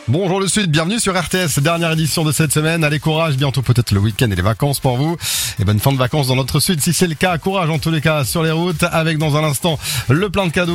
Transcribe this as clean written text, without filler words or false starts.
Bonjour le Sud, bienvenue sur RTS, dernière édition de cette semaine. Allez, courage, bientôt peut-être le week-end et les vacances pour vous. Et bonne fin de vacances dans notre Sud si c'est le cas. Courage en tous les cas sur les routes avec dans un instant le plein de cadeaux.